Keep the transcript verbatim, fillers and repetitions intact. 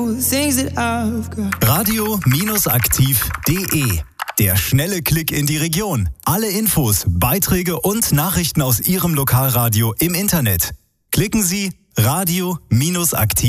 radio-aktiv punkt de. Der schnelle Klick in die Region. Alle Infos, Beiträge und Nachrichten aus Ihrem Lokalradio im Internet. Klicken Sie radio-aktiv.